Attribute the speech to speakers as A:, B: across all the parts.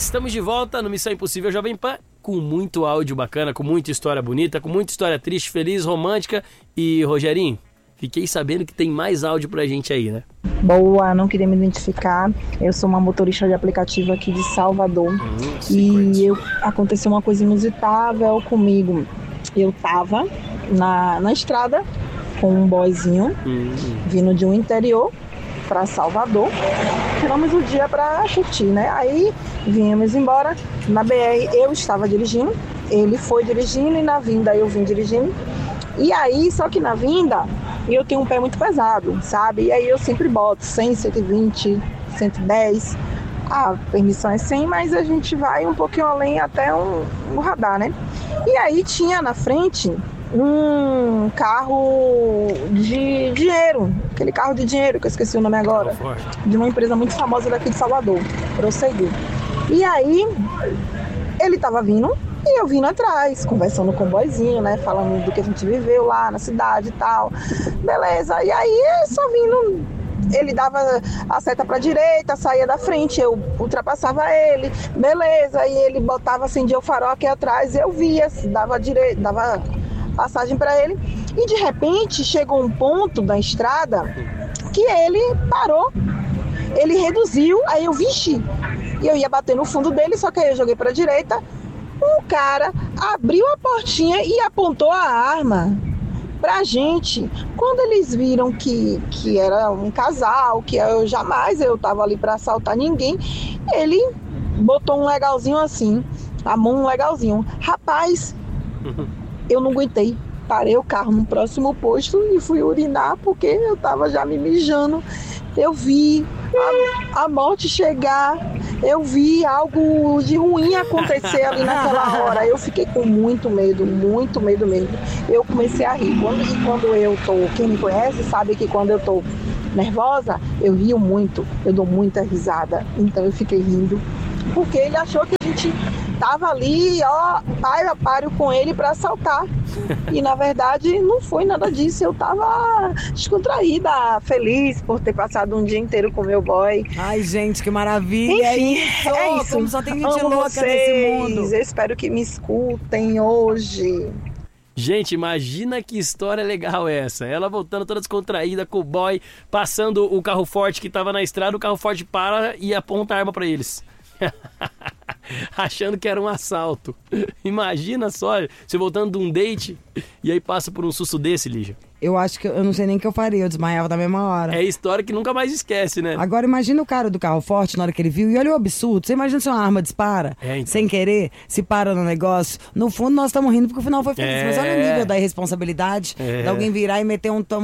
A: Estamos de volta no Missão Impossível Jovem Pan, com muito áudio bacana, com muita história bonita, com muita história triste, feliz, romântica. E, Rogerinho, fiquei sabendo que tem mais áudio pra gente aí, né?
B: Boa, não queria me identificar. Eu sou uma motorista de aplicativo aqui de Salvador. Aconteceu uma coisa inusitável comigo. Eu tava na estrada com um boyzinho, vindo de um interior para Salvador. Tiramos o dia para curtir, né? Aí viemos embora. Na BR eu estava dirigindo, ele foi dirigindo e na vinda eu vim dirigindo. E aí, só que na vinda eu tenho um pé muito pesado, sabe? E aí eu sempre boto 100, 120, 110. A permissão é 100, mas a gente vai um pouquinho além até um radar, né? E aí tinha na frente um carro de dinheiro, aquele carro de dinheiro que eu esqueci o nome agora, de uma empresa muito famosa daqui de Salvador, Prosseguir. E aí ele tava vindo e eu vindo atrás, conversando com o boyzinho, né, falando do que a gente viveu lá na cidade e tal, beleza. E aí só vindo, ele dava a seta pra direita, saía da frente, eu ultrapassava ele, beleza, e ele botava, acendia o farol aqui atrás, eu via, dava passagem para ele, e de repente chegou um ponto da estrada que ele parou, ele reduziu, aí eu vixe, e eu ia bater no fundo dele, só que aí eu joguei para a direita, o cara abriu a portinha e apontou a arma pra gente. Quando eles viram que era um casal, que eu tava ali para assaltar ninguém, ele botou um legalzinho assim, a mão um legalzinho, rapaz. Eu não aguentei, parei o carro no próximo posto e fui urinar porque eu tava já me mijando. Eu vi a morte chegar, eu vi algo de ruim acontecer ali naquela hora. Eu fiquei com muito medo mesmo. Eu comecei a rir. Quando eu tô, quem me conhece sabe que quando eu tô nervosa, eu rio muito, eu dou muita risada. Então eu fiquei rindo, porque ele achou que a gente tava ali, ó, páreo com ele para assaltar. E na verdade não foi nada disso. Eu tava descontraída, feliz por ter passado um dia inteiro com meu boy.
C: Ai, gente, que maravilha.
B: Enfim, é isso.
C: Como só tem gente
B: Amo
C: louca nesse mundo.
B: Eu espero que me escutem hoje.
A: Gente, imagina que história legal é essa. Ela voltando toda descontraída com o boy, passando o carro forte que tava na estrada, o carro forte para e aponta a arma pra eles. Achando que era um assalto. Imagina só, você voltando de um date e aí passa por um susto desse, Lígia.
C: Eu acho que eu não sei nem o que eu faria, eu desmaiava na mesma hora.
A: É história que nunca mais esquece, né?
C: Agora imagina o cara do carro forte na hora que ele viu, e olha o absurdo. Você imagina se uma arma dispara,
A: então.
C: sem querer, se para no negócio. No fundo nós estamos rindo porque o final foi feliz, mas olha o nível da irresponsabilidade de alguém virar e meter um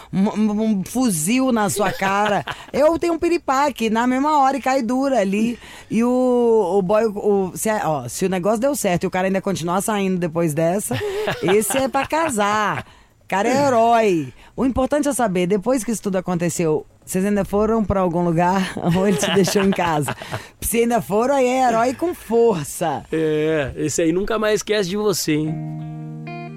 C: fuzil na sua cara. Eu tenho um piripaque na mesma hora e cai dura ali. E o boy, se o negócio deu certo e o cara ainda continuar saindo depois dessa, esse é pra casar. Cara é herói. O importante é saber, depois que isso tudo aconteceu, vocês ainda foram pra algum lugar ou ele te deixou em casa? Se ainda foram, aí é herói com força.
A: Esse aí nunca mais esquece de você, hein?